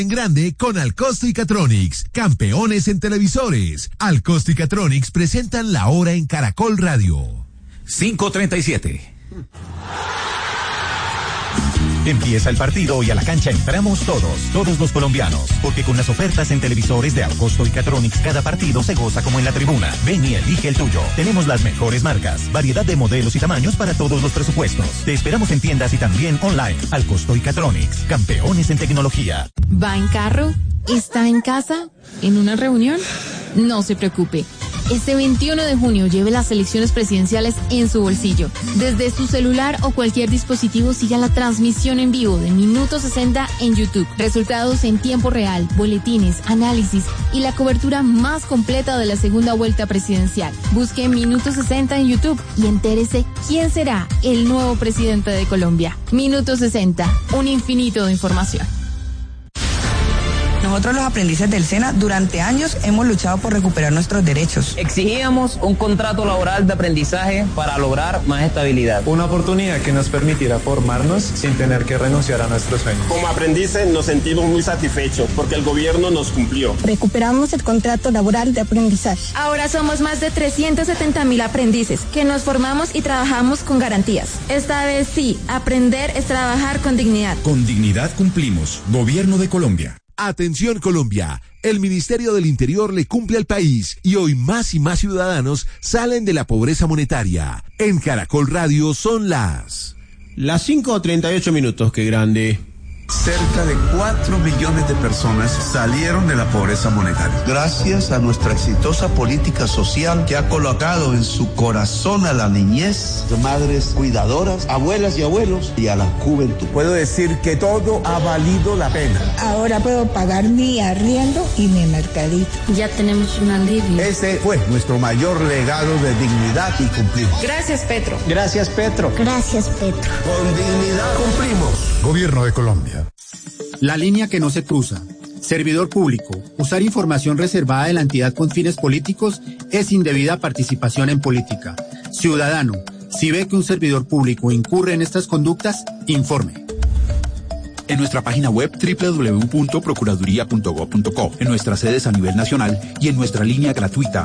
En grande con Alcosto y Catronics, campeones en televisores. Alcosto y Catronics presentan La Hora en Caracol Radio. 5:37. Empieza el partido y a la cancha entramos todos los colombianos, porque con las ofertas en televisores de Alcosto y Catronics cada partido se goza como en la tribuna. Ven y elige el tuyo. Tenemos las mejores marcas, variedad de modelos y tamaños para todos los presupuestos. Te esperamos en tiendas y también online. Alcosto y Catronics, campeones en tecnología. ¿Va en carro? ¿Está en casa? ¿En una reunión? No se preocupe. Este 21 de junio lleve las elecciones presidenciales en su bolsillo. Desde su celular o cualquier dispositivo siga la transmisión en vivo de Minuto 60 en YouTube. Resultados en tiempo real, boletines, análisis y la cobertura más completa de la segunda vuelta presidencial. Busque Minuto 60 en YouTube y entérese quién será el nuevo presidente de Colombia. Minuto 60, un infinito de información. Nosotros los aprendices del SENA durante años hemos luchado por recuperar nuestros derechos. Exigíamos un contrato laboral de aprendizaje para lograr más estabilidad. Una oportunidad que nos permitiera formarnos sin tener que renunciar a nuestros sueños. Como aprendices nos sentimos muy satisfechos porque el gobierno nos cumplió. Recuperamos el contrato laboral de aprendizaje. Ahora somos más de 370.000 aprendices que nos formamos y trabajamos con garantías. Esta vez sí, aprender es trabajar con dignidad. Con dignidad cumplimos. Gobierno de Colombia. Atención Colombia, el Ministerio del Interior le cumple al país y hoy más y más ciudadanos salen de la pobreza monetaria. En Caracol Radio son las 5:38, qué grande. Cerca de 4 millones de personas salieron de la pobreza monetaria. Gracias a nuestra exitosa política social que ha colocado en su corazón a la niñez, de madres cuidadoras, abuelas y abuelos y a la juventud. Puedo decir que todo ha valido la pena. Ahora puedo pagar mi arriendo y mi mercadito. Ya tenemos un alivio. Ese fue nuestro mayor legado de dignidad y cumplimos. Gracias, Petro. Gracias, Petro. Gracias, Petro. Con dignidad cumplimos. Gobierno de Colombia. La línea que no se cruza. Servidor público. Usar información reservada de la entidad con fines políticos es indebida participación en política. Ciudadano, si ve que un servidor público incurre en estas conductas, informe. En nuestra página web www.procuraduría.gov.co, en nuestras sedes a nivel nacional y en nuestra línea gratuita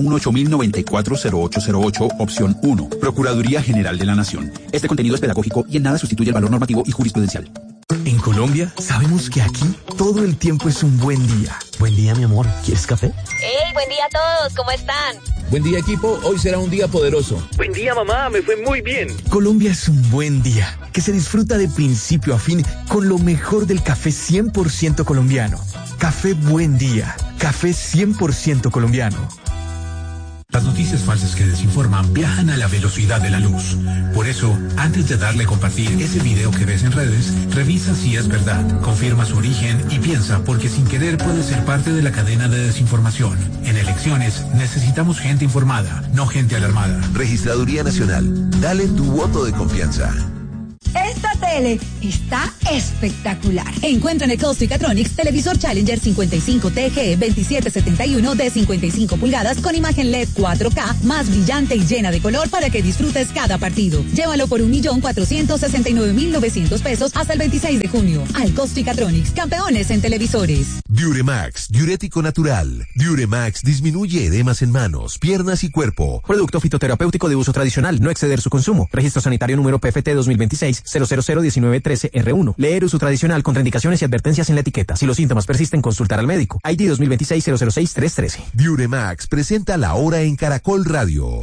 018-094-0808, opción 1. Procuraduría General de la Nación. Este contenido es pedagógico y en nada sustituye el valor normativo y jurisprudencial. En Colombia sabemos que aquí todo el tiempo es un buen día. Buen día, mi amor. ¿Quieres café? ¡Hey, buen día a todos! ¿Cómo están? Buen día, equipo. Hoy será un día poderoso. Buen día, mamá. Me fue muy bien. Colombia es un buen día que se disfruta de principio a fin con lo mejor del café 100% colombiano. Café Buen Día. Café 100% colombiano. Las noticias falsas que desinforman viajan a la velocidad de la luz. Por eso, antes de darle a compartir ese video que ves en redes, revisa si es verdad, confirma su origen y piensa, porque sin querer puede ser parte de la cadena de desinformación. En elecciones necesitamos gente informada, no gente alarmada. Registraduría Nacional, dale tu voto de confianza. Esta tele está espectacular. Encuentra en Alcosto y Catronics televisor Challenger 55 TG 2771 de 55 pulgadas con imagen LED 4K más brillante y llena de color para que disfrutes cada partido. Llévalo por 1.469.900 pesos hasta el 26 de junio. Alcosto y Catronics, campeones en televisores. Diuremax, diurético natural. Diuremax disminuye edemas en manos, piernas y cuerpo. Producto fitoterapéutico de uso tradicional, no exceder su consumo. Registro sanitario número PFT 2026-0001913R1. Leer uso tradicional, contraindicaciones y advertencias en la etiqueta. Si los síntomas persisten, consultar al médico. ID 2026-006-313. Diuremax presenta La Hora en Caracol Radio.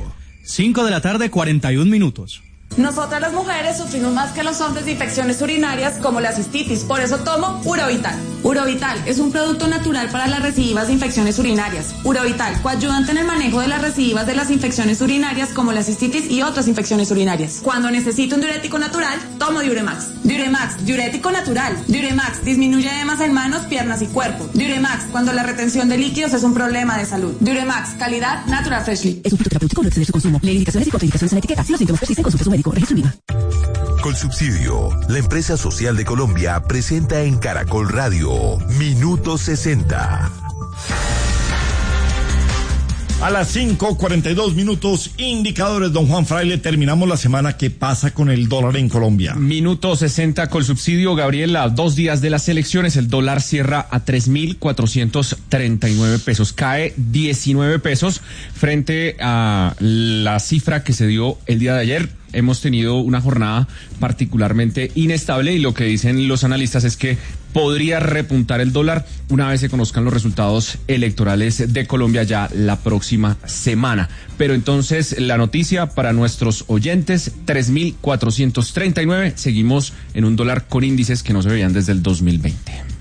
5:41. Nosotras las mujeres sufrimos más que los hombres de infecciones urinarias como la cistitis, por eso tomo Urovital. Urovital es un producto natural para las recidivas de infecciones urinarias. Urovital, coayudante en el manejo de las recidivas de las infecciones urinarias como la cistitis y otras infecciones urinarias. Cuando necesito un diurético natural, tomo Diuremax. Diuremax, diurético natural. Diuremax disminuye edemas en manos, piernas y cuerpo. Diuremax, cuando la retención de líquidos es un problema de salud. Diuremax, calidad Natural Freshly. Es un fitoterapéutico, no exceder su consumo. Lee indicaciones y contraindicaciones en la etiqueta. Si los síntomas persisten, consulte a su médico. Registro INVIMA. Colsubsidio, la empresa social de Colombia, presenta en Caracol Radio Minuto 60. A las 5:42, indicadores, don Juan Fraile, terminamos la semana. ¿Qué pasa con el dólar en Colombia? Minuto 60 con subsidio, Gabriel. A 2 días de las elecciones, el dólar cierra a 3.439 pesos. Cae 19 pesos frente a la cifra que se dio el día de ayer. Hemos tenido una jornada particularmente inestable y lo que dicen los analistas es que podría repuntar el dólar una vez se conozcan los resultados electorales de Colombia ya la próxima semana. Pero entonces la noticia para nuestros oyentes, 3.439, seguimos en un dólar con índices que no se veían desde el 2020.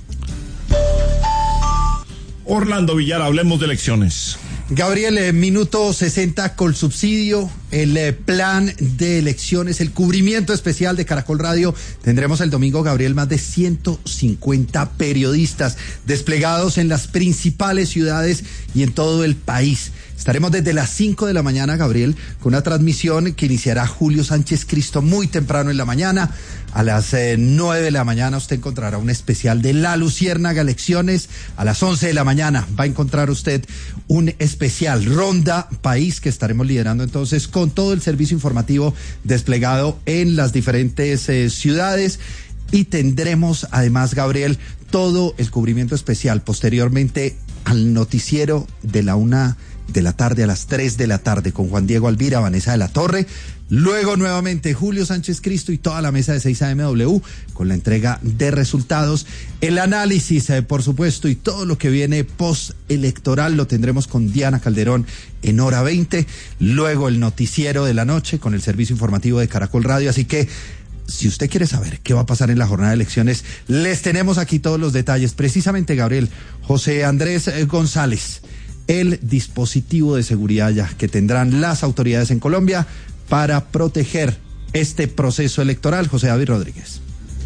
Orlando Villar, hablemos de elecciones. Gabriel, minuto 60 con subsidio, el plan de elecciones, el cubrimiento especial de Caracol Radio. Tendremos el domingo, Gabriel, más de 150 periodistas desplegados en las principales ciudades y en todo el país. Estaremos desde las 5 de la mañana, Gabriel, con una transmisión que iniciará Julio Sánchez Cristo muy temprano en la mañana. A las 9 de la mañana usted encontrará un especial de La Luciérnaga Elecciones. A las 11 de la mañana va a encontrar usted un especial Ronda País que estaremos liderando entonces con todo el servicio informativo desplegado en las diferentes ciudades. Y tendremos además, Gabriel, todo el cubrimiento especial posteriormente al noticiero de la 1 de la tarde a las 3 de la tarde con Juan Diego Alvira, Vanessa de la Torre. Luego nuevamente Julio Sánchez Cristo y toda la mesa de 6 AMW con la entrega de resultados. El análisis, por supuesto, y todo lo que viene postelectoral lo tendremos con Diana Calderón en hora 20. Luego el noticiero de la noche con el servicio informativo de Caracol Radio. Así que si usted quiere saber qué va a pasar en la jornada de elecciones, les tenemos aquí todos los detalles. Precisamente, Gabriel, José Andrés González, el dispositivo de seguridad ya que tendrán las autoridades en Colombia para proteger este proceso electoral. José David Rodríguez.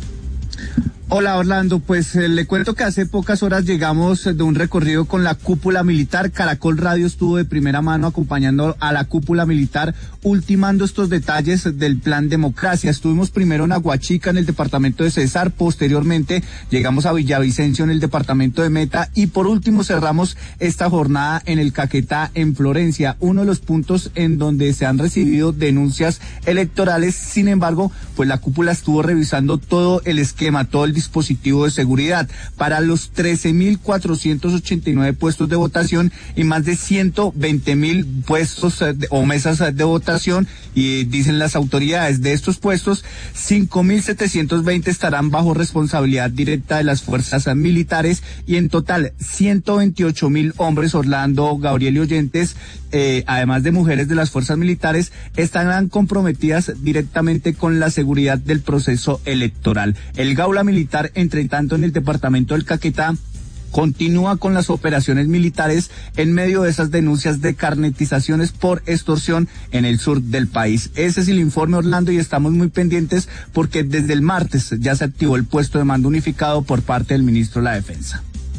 Hola Orlando, pues le cuento que hace pocas horas llegamos de un recorrido con la cúpula militar. Caracol Radio estuvo de primera mano acompañando a la cúpula militar, ultimando estos detalles del plan Democracia. Estuvimos primero en Aguachica, en el departamento de Cesar, posteriormente llegamos a Villavicencio, en el departamento de Meta, y por último cerramos esta jornada en el Caquetá, en Florencia, uno de los puntos en donde se han recibido denuncias electorales. Sin embargo, pues la cúpula estuvo revisando todo el esquema, todo el dispositivo de seguridad para los 13.489 puestos de votación y más de 120.000 puestos o mesas de votación, y dicen las autoridades, de estos puestos 5.720 estarán bajo responsabilidad directa de las fuerzas militares, y en total 128.000 hombres, Orlando, Gabriel y oyentes, además de mujeres de las fuerzas militares, estarán comprometidas directamente con la seguridad del proceso electoral. El Gaula Militar, entre tanto, en el departamento del Caquetá, continúa con las operaciones militares en medio de esas denuncias de carnetizaciones por extorsión en el sur del país. Ese es el informe, Orlando, y estamos muy pendientes porque desde el martes ya se activó el puesto de mando unificado por parte del ministro de la Defensa.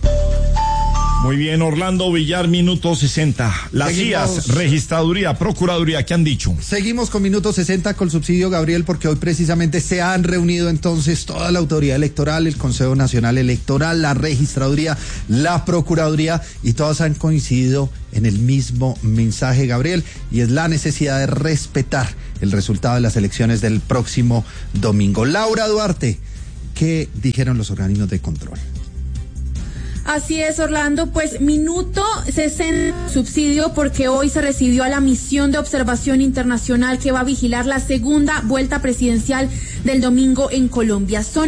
Muy bien, Orlando Villar, minuto 60. Las IAS, Registraduría, Procuraduría, ¿qué han dicho? Seguimos con minuto 60 con subsidio, Gabriel, porque hoy precisamente se han reunido entonces toda la autoridad electoral, el Consejo Nacional Electoral, la Registraduría, la Procuraduría, y todas han coincidido en el mismo mensaje, Gabriel, y es la necesidad de respetar el resultado de las elecciones del próximo domingo. Laura Duarte, ¿qué dijeron los organismos de control? Así es, Orlando, pues minuto 60 subsidio, porque hoy se recibió a la misión de observación internacional que va a vigilar la segunda vuelta presidencial del domingo en Colombia. Son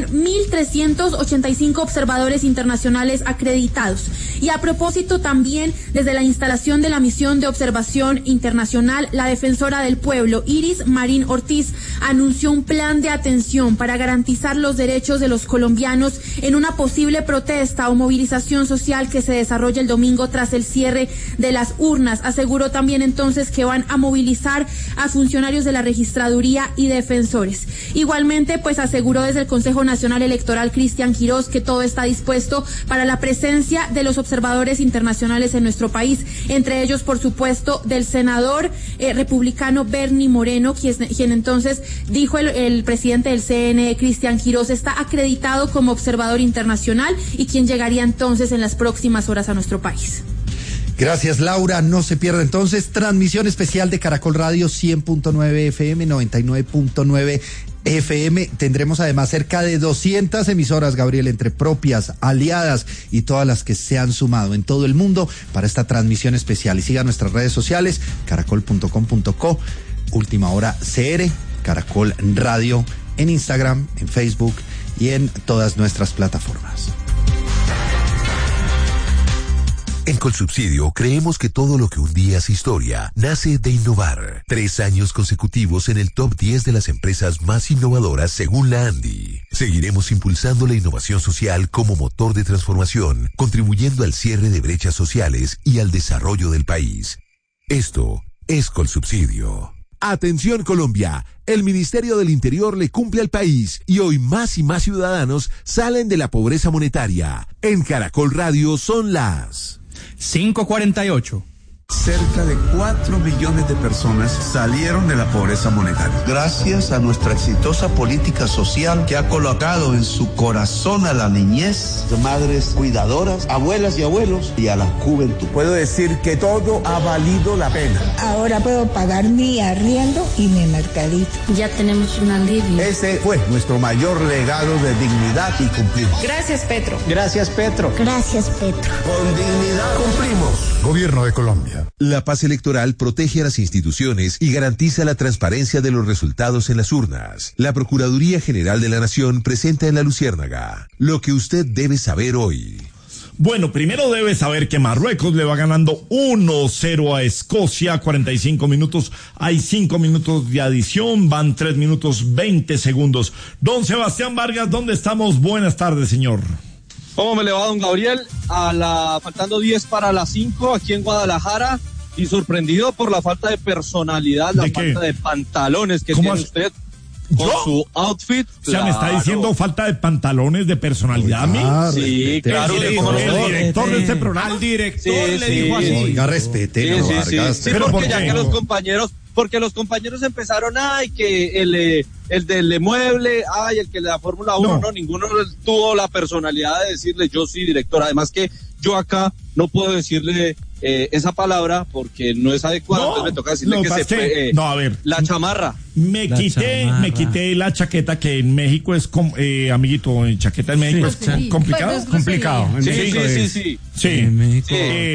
1.385 observadores internacionales acreditados. Y a propósito, también desde la instalación de la misión de observación internacional, la defensora del pueblo, Iris Marín Ortiz, anunció un plan de atención para garantizar los derechos de los colombianos en una posible protesta o movilización social que se desarrolla el domingo tras el cierre de las urnas. Aseguró también entonces que van a movilizar a funcionarios de la registraduría y defensores. Igualmente, pues aseguró desde el Consejo Nacional Electoral Cristian Quirós que todo está dispuesto para la presencia de los observadores internacionales en nuestro país, entre ellos, por supuesto, del senador republicano Bernie Moreno, quien entonces dijo el presidente del CNE, Cristian Quirós, está acreditado como observador internacional y quien llegaría entonces en las próximas horas a nuestro país. Gracias, Laura. No se pierda entonces transmisión especial de Caracol Radio 100.9 FM, 99.9 FM. Tendremos además cerca de 200 emisoras, Gabriel, entre propias, aliadas y todas las que se han sumado en todo el mundo para esta transmisión especial. Y siga nuestras redes sociales, caracol.com.co, Última Hora CR, Caracol Radio, en Instagram, en Facebook y en todas nuestras plataformas. En Colsubsidio creemos que todo lo que un día es historia nace de innovar. 3 años consecutivos en el top 10 de las empresas más innovadoras según la ANDI. Seguiremos impulsando la innovación social como motor de transformación, contribuyendo al cierre de brechas sociales y al desarrollo del país. Esto es Colsubsidio. Atención Colombia, el Ministerio del Interior le cumple al país y hoy más y más ciudadanos salen de la pobreza monetaria. En Caracol Radio son las 5:48. Cerca de 4 millones de personas salieron de la pobreza monetaria. Gracias a nuestra exitosa política social que ha colocado en su corazón a la niñez, madres cuidadoras, abuelas y abuelos y a la juventud. Puedo decir que todo ha valido la pena. Ahora puedo pagar mi arriendo y mi mercadito. Ya tenemos un alivio. Ese fue nuestro mayor legado de dignidad y cumplimos. Gracias, Petro. Gracias, Petro. Gracias, Petro. Con dignidad cumplimos. Gobierno de Colombia. La paz electoral protege a las instituciones y garantiza la transparencia de los resultados en las urnas. La Procuraduría General de la Nación presenta en La Luciérnaga lo que usted debe saber hoy. Bueno, primero debe saber que Marruecos le va ganando 1-0 a Escocia, 45 minutos, hay 5 minutos de adición, van 3 minutos 20 segundos. Don Sebastián Vargas, ¿dónde estamos? Buenas tardes, señor. ¿Cómo me le va, don Gabriel? Faltando 10 para las 5 aquí en Guadalajara y sorprendido por la falta de personalidad, la falta de pantalones que tiene usted con su outfit. O sea, ¿me está diciendo falta de pantalones, de personalidad a mí? Sí, claro. El director de este programa. Al director le dijo así. Oiga, respete, Vargas. Sí, porque ya que los compañeros empezaron, que el del mueble, el que le da Fórmula 1, no, ninguno tuvo la personalidad de decirle yo sí, director. Además que yo acá no puedo decirle esa palabra porque no es adecuada, entonces me toca decirle que se fue la chamarra. Me quité la chaqueta, que en México es, amiguito, chaqueta en México es complicado. Complicado. Sí. En México.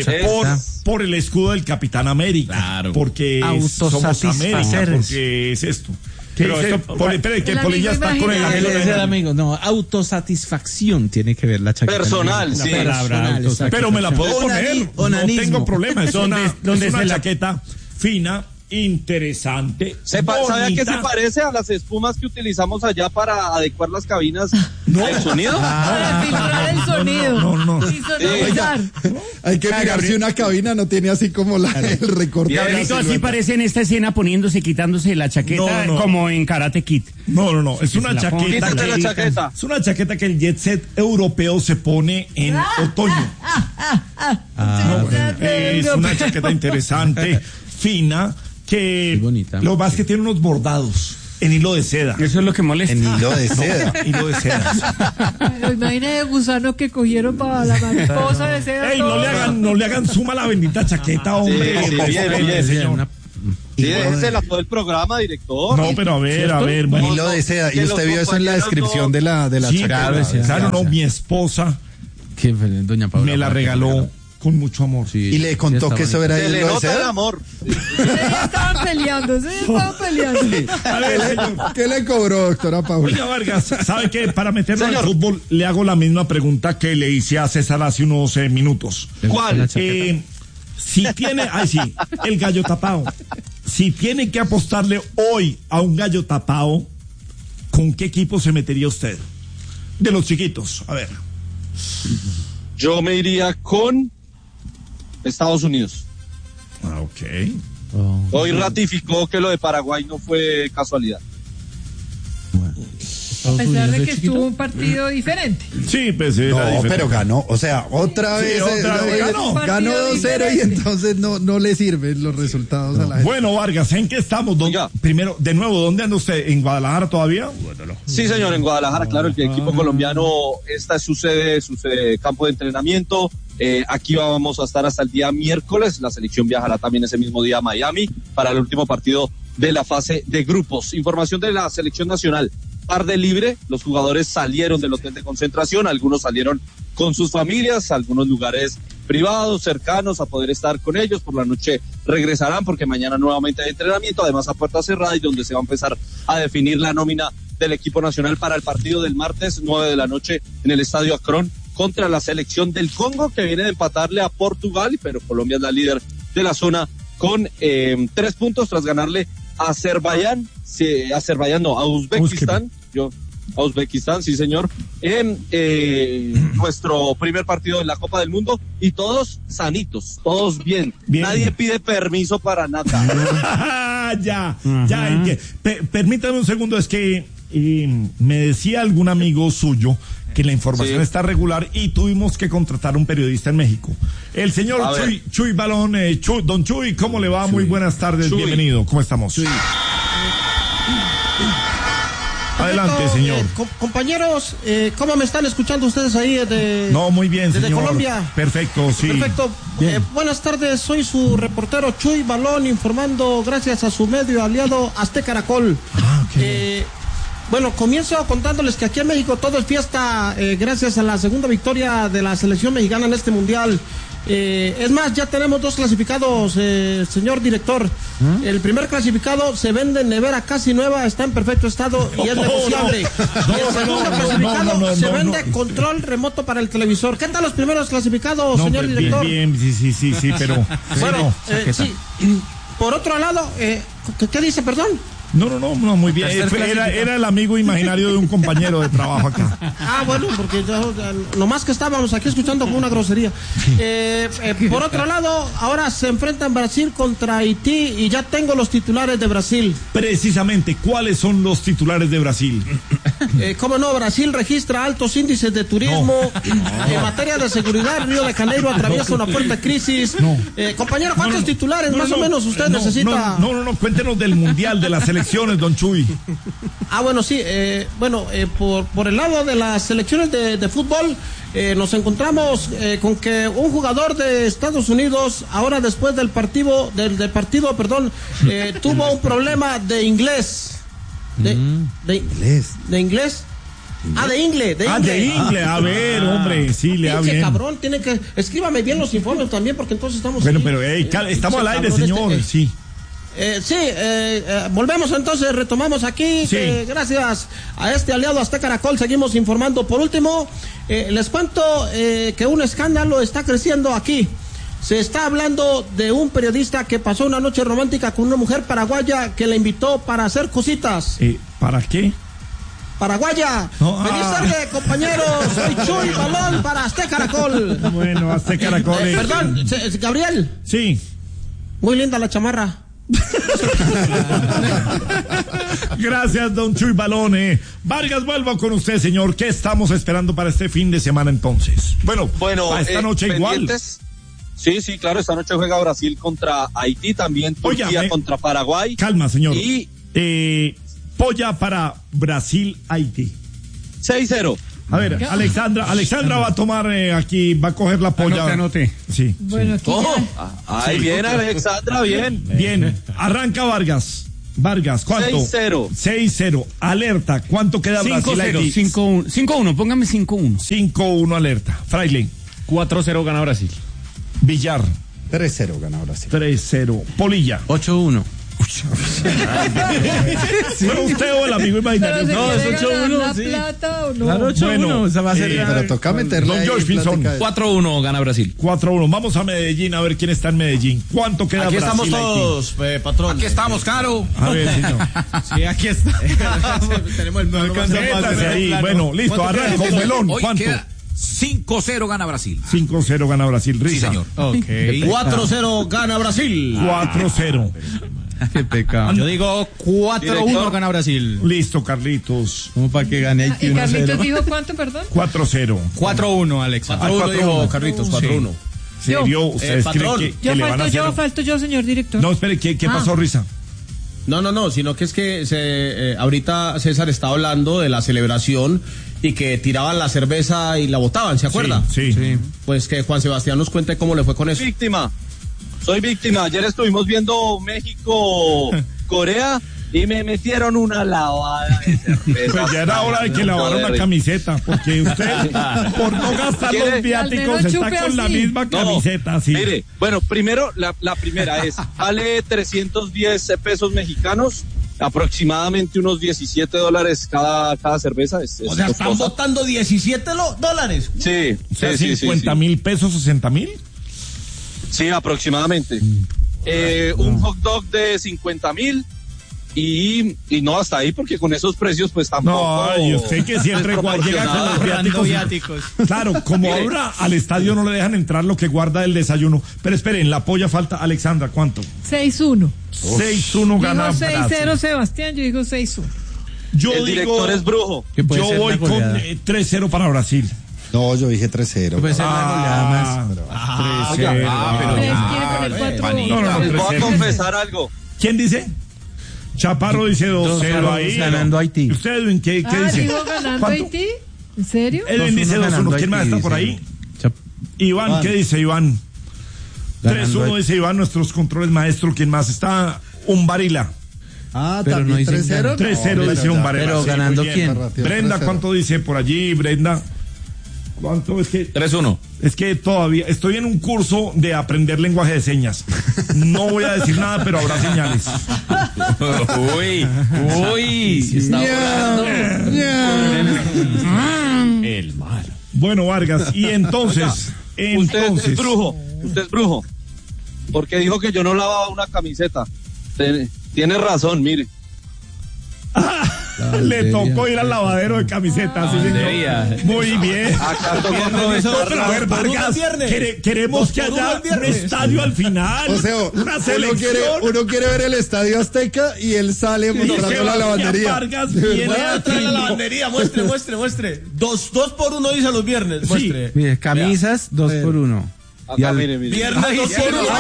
Por el escudo del Capitán América. Claro. Porque somos América, porque es esto. Pero esto, que Poli ya está con el amigo. No, autosatisfacción tiene que ver la chaqueta. Personal, sí. Pero me la puedo poner. No tengo problema. Es una chaqueta fina, interesante. ¿Sabe a qué se parece? A las espumas que utilizamos allá para adecuar las cabinas al sonido. Para filtrar el sonido. No. Oiga, hay que mirar si una cabina no tiene así como el recorte. Gabrielito así parece en esta escena quitándose la chaqueta como en Karate Kid. No. Es una chaqueta. Es una chaqueta que el jet set europeo se pone en otoño. Es una chaqueta interesante, fina, que lo más que tiene unos bordados en hilo de seda. Eso es lo que molesta. En hilo de seda. Hilo de seda. Imagínate el gusano que cogieron para la mariposa de seda. Ey, no le hagan suma a la bendita chaqueta, hombre. Bien, señor. Sí, déjesela todo el programa, director. No, pero a ver. Bueno, hilo de seda. Y usted vio eso en la descripción de la chaqueta. Claro, mi esposa doña Paula me la regaló con mucho amor. Sí, y le contó que eso era hilo de seda. El amor. Estaban peleando. A ver, ¿qué le cobró, doctora Paula? Oiga, Vargas, ¿sabe qué? Para meterlo al fútbol, le hago la misma pregunta que le hice a César hace unos minutos. ¿Cuál? Si tiene, el gallo tapado. Si tiene que apostarle hoy a un gallo tapado, ¿con qué equipo se metería usted? De los chiquitos, a ver. Yo me iría con Estados Unidos. Ok. Hoy ratificó que lo de Paraguay no fue casualidad. A pesar de que estuvo un partido diferente. Sí, pues era diferente. Pero ganó, o sea, otra vez ganó 2-0 y entonces no le sirven los resultados a la gente. Bueno, Vargas, ¿en qué estamos? Primero, de nuevo, ¿dónde anda usted? ¿En Guadalajara todavía? Sí, señor, en Guadalajara, claro, el equipo colombiano, esta es su sede, campo de entrenamiento. Aquí vamos a estar hasta el día miércoles. La selección viajará también ese mismo día a Miami para el último partido de la fase de grupos. Información de la selección nacional. Tarde libre, los jugadores salieron del hotel de concentración, algunos salieron con sus familias, algunos lugares privados, cercanos a poder estar con ellos. Por la noche regresarán porque mañana nuevamente hay entrenamiento, además a puerta cerrada, y donde se va a empezar a definir la nómina del equipo nacional para el partido del martes 9 de la noche en el Estadio Akron contra la selección del Congo, que viene de empatarle a Portugal, pero Colombia es la líder de la zona con 3 puntos tras ganarle a a Uzbekistán, sí señor, en nuestro primer partido en la Copa del Mundo, y todos sanitos, todos bien. Nadie pide permiso para nada. Ya. Permítame un segundo, es que me decía algún amigo suyo que la información está regular y tuvimos que contratar un periodista en México. El señor Chuy Balón. Don Chuy, ¿cómo le va? Muy buenas tardes, bienvenido. ¿Cómo estamos? Adelante, señor. Compañeros, ¿cómo me están escuchando ustedes ahí muy bien, desde señor. Colombia? Perfecto, sí. Perfecto. Buenas tardes, soy su reportero Chuy Balón, informando gracias a su medio aliado Azteca Caracol. Bueno, comienzo contándoles que aquí en México todo es fiesta gracias a la segunda victoria de la selección mexicana en este mundial. Es más, ya tenemos 2 clasificados, señor director. El primer clasificado se vende en nevera casi nueva, está en perfecto estado y es negociable. El segundo clasificado se vende control remoto para el televisor. ¿Qué tal los primeros clasificados, señor director? Bien, sí, pero... Bueno, sí. Por otro lado, ¿qué dice, perdón? No, muy bien. Era el amigo imaginario de un compañero de trabajo acá. Bueno, porque nomás que estábamos aquí escuchando con una grosería. Por otro lado, ahora se enfrentan Brasil contra Haití y ya tengo los titulares de Brasil. Precisamente, ¿cuáles son los titulares de Brasil? ¿Cómo no? Brasil registra altos índices de turismo. En materia de seguridad, Río de Janeiro atraviesa una fuerte crisis. Compañero, ¿cuántos titulares más o menos usted necesita? No, cuéntenos del Mundial, de las selecciones, don Chuy. Bueno, sí, por el lado de las selecciones de fútbol, nos encontramos con que un jugador de Estados Unidos, ahora después del partido, tuvo un problema de inglés. ¿De inglés? ¿De inglés? De inglés. A ver, hombre, sí, le da bien. Cabrón, tiene que... Escríbame bien los informes también, porque entonces estamos... Bueno, pero estamos al aire, señor, sí. Volvemos entonces, retomamos aquí. Gracias a este aliado Azteca Caracol seguimos informando. Por último, les cuento que un escándalo está creciendo aquí. Se está hablando de un periodista que pasó una noche romántica con una mujer paraguaya que le invitó para hacer cositas. ¿Para qué? Paraguaya. Feliz tarde, compañeros. Soy Chuy Balón para Azteca Caracol. Bueno, Azteca Caracol. Perdón, Gabriel. Sí. Muy linda la chamarra. Gracias, don Chuy Balón. Vargas, vuelvo con usted, señor. ¿Qué estamos esperando para este fin de semana entonces? Bueno, esta noche igual. Sí, claro, esta noche juega Brasil contra Haití, también Turquía contra Paraguay. Calma, señor. Y polla para Brasil-Haití. 6-0. A ver, Alexandra va a tomar aquí, va a coger la polla. Anote. Sí. Bueno, Ahí viene Alexandra, bien. Bien, arranca Vargas, ¿cuánto? 6-0. 6-0, alerta, ¿cuánto queda Brasil? 5-0, 5-1, póngame 5-1. 5-1, alerta. Fraile. 4-0 gana Brasil. Villar. 3-0 gana Brasil. 3-0. Polilla. 8-1. Pero usted o el amigo imaginario. No, es 8-1. Sí. Claro, 8-1. Esa va a ser. Pero toca meterle. Don George Pinzón. 4-1 gana Brasil. 4-1. Vamos a Medellín a ver quién está en Medellín. ¿Cuánto queda aquí Brasil? Aquí estamos todos, patrón. Aquí estamos, Caro. A ver, señor. Sí, aquí está. Tenemos el no alcanza ahí. Bueno, listo. Arranca con Melón. ¿Cuánto? 5-0 gana Brasil. 5-0 gana Brasil. Risa. Sí, señor. Okay. 4-0 gana Brasil. 4-0. Qué pecado. Yo digo 4-1 gana Brasil. Listo, Carlitos. ¿Cómo para que gane Haití 1-0? Carlitos dijo cuánto, perdón. 4-0. 4-1, Alex. 4-1 dijo Carlitos, 4-1. ¿Serio? ¿Ustedes creen que le van a hacer? Falto yo, señor director. No, espere, ¿qué pasó, Risa? No, sino que es que ahorita César está hablando de la celebración y que tiraban la cerveza y la botaban, ¿se acuerda? Sí. Pues que Juan Sebastián nos cuente cómo le fue con eso. Soy víctima. Ayer estuvimos viendo México-Corea y me metieron una lavada de cerveza. Pues ya era hora de que lavara una camiseta, porque usted, por no gastar los viáticos, está con la misma camiseta. Sí. Mire, bueno, primero, la primera vale 310 pesos mexicanos, aproximadamente unos $17 cada cerveza. O sea, están botando $17. Sí. O sea, 50,000 pesos, 60,000. Sí, aproximadamente. Un hot dog de 50,000. Y no hasta ahí, porque con esos precios pues tampoco. No, y usted que siempre llega con los viáticos. Claro, como ahora al estadio no le dejan entrar lo que guarda el desayuno. Pero esperen, la polla falta. Alexandra, ¿cuánto? 6-1. 6-1 gana Dijo 6-0 Brasil. Sebastián, yo digo 6-1. El director es brujo. Yo voy con 3-0 para Brasil. No, yo dije 3-0. Puede ser una goleada más. 3-0. No, les voy a confesar algo. ¿Quién dice? Chaparro dice 2-0 ahí. Ganando Haití. ¿Y usted, Edwin, qué dice? ¿Digo ganando Haití? ¿En serio? Edwin dice 2-1. ¿Quién más está por ahí? Iván, ¿qué dice Iván? 3-1 dice Iván, nuestros controles maestros. ¿Quién más está? Umbarila. Pero también no 3-0. 3-0 dice Umbarila. Pero ganando quién? Brenda, ¿cuánto dice por allí, Brenda? ¿Cuánto? Es que 3-1. Es que todavía estoy en un curso de aprender lenguaje de señas. No voy a decir nada, pero habrá señales. Uy, está volando. El mal. Bueno, Vargas, y entonces. Usted es brujo. Porque dijo que yo no lavaba una camiseta. Tiene razón, mire. Le tocó ir al lavadero de camisetas. Muy bien. Vargas, queremos que haya un estadio al final. O sea, uno quiere ver el estadio Azteca y él sale mostrando la lavandería. Voy a traer la lavandería, muestre. 2 por 1 dice los viernes, muestre. Mire, camisas 2 por 1. Acá, mire. Viernes 2 por 1.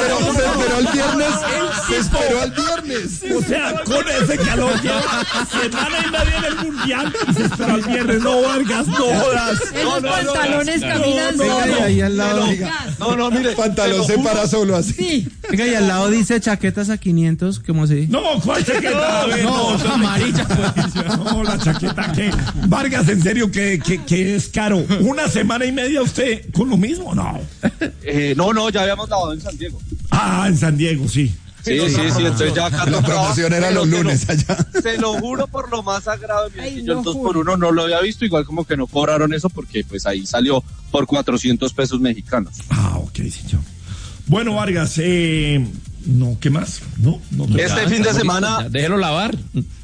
Se esperó al viernes. O sea, con ese calor lleva semana y media en el mundial y se esperó al viernes. No, Vargas, no jodas. Esos pantalones caminan solo. Ahí al lado. No, mire. Pantalón se para solo así. Sí. Venga, y al lado dice chaquetas a 500, ¿cómo así? No, ¿cuál chaqueta? No, amarilla. No, la chaqueta que. Vargas, en serio, que es caro. Una semana y media usted con lo mismo, no. No, ya habíamos lavado en San Diego. En San Diego, sí. Sí, entonces ya acá la promoción era los lunes allá. Se lo juro por lo más sagrado, yo el 2 por 1 no lo había visto, igual como que no cobraron eso porque pues ahí salió por 400 pesos mexicanos. Ok, señor. Bueno, Vargas, no, ¿qué más? No. Este fin de semana... Déjelo lavar.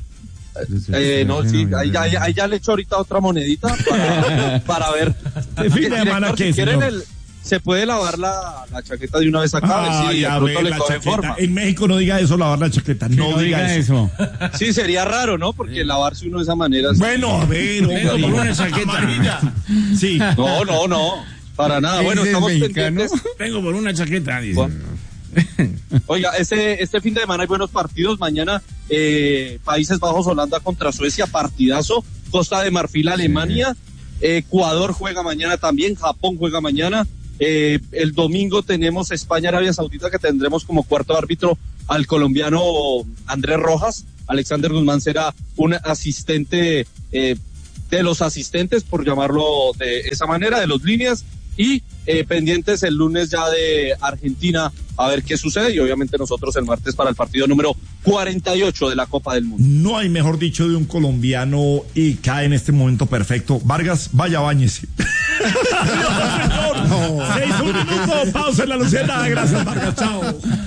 Ahí ya le echo ahorita otra monedita para ver. ¿Este fin de semana qué, señor? Se puede lavar la chaqueta de una vez acá, a ver si de pronto le coge forma. En México no diga eso, lavar la chaqueta. No diga eso. Sí, sería raro, ¿no? Porque lavarse uno de esa manera. Bueno, a ver. Por una chaqueta amarilla. Sí. No. Para nada. Bueno, estamos pendientes. Vengo por una chaqueta, dice. Bueno. Oiga, este fin de semana hay buenos partidos. Mañana Países Bajos, Holanda contra Suecia, partidazo. Costa de Marfil, Alemania. Ecuador juega mañana también. Japón juega mañana. El domingo tenemos España, Arabia Saudita, que tendremos como cuarto árbitro al colombiano Andrés Rojas. Alexander Guzmán será un asistente de los asistentes, por llamarlo de esa manera, de los líneas. Y pendientes el lunes ya de Argentina a ver qué sucede, y obviamente nosotros el martes para el partido número 48 de la Copa del Mundo. No hay mejor dicho de un colombiano y cae en este momento perfecto. Vargas, vaya, báñese. No. 6 minutos, pausa en la Lucena. Gracias, Vargas, chao.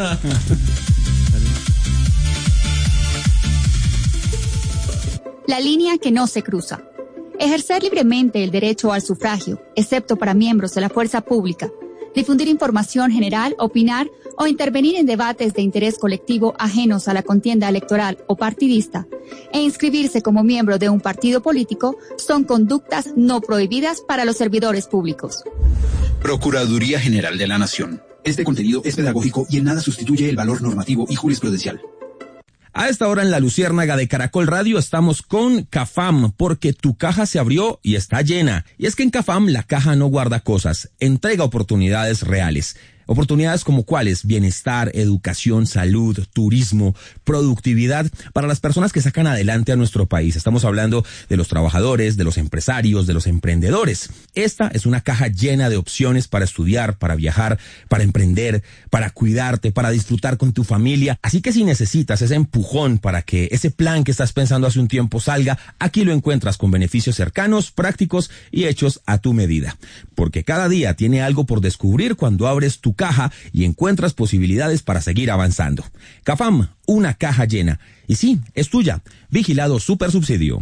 La línea que no se cruza. Ejercer libremente el derecho al sufragio, excepto para miembros de la fuerza pública, difundir información general, opinar o intervenir en debates de interés colectivo ajenos a la contienda electoral o partidista, e inscribirse como miembro de un partido político son conductas no prohibidas para los servidores públicos. Procuraduría General de la Nación. Este contenido es pedagógico y en nada sustituye el valor normativo y jurisprudencial. A esta hora en la Luciérnaga de Caracol Radio estamos con Cafam, porque tu caja se abrió y está llena. Y es que en Cafam la caja no guarda cosas, entrega oportunidades reales. Oportunidades como cuáles: bienestar, educación, salud, turismo, productividad para las personas que sacan adelante a nuestro país. Estamos hablando de los trabajadores, de los empresarios, de los emprendedores. Esta es una caja llena de opciones para estudiar, para viajar, para emprender, para cuidarte, para disfrutar con tu familia. Así que si necesitas ese empujón para que ese plan que estás pensando hace un tiempo salga, aquí lo encuentras con beneficios cercanos, prácticos y hechos a tu medida. Porque cada día tiene algo por descubrir cuando abres tu caja y encuentras posibilidades para seguir avanzando. Cafam, una caja llena. Y sí, es tuya. Vigilado Supersubsidio.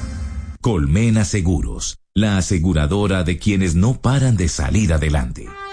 Colmena Seguros, la aseguradora de quienes no paran de salir adelante.